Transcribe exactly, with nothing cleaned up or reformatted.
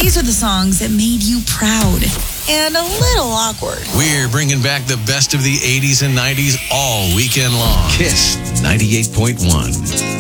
These are the songs that made you proud and a little awkward. We're bringing back the best of the eighties and nineties all weekend long. Kiss ninety-eight point one.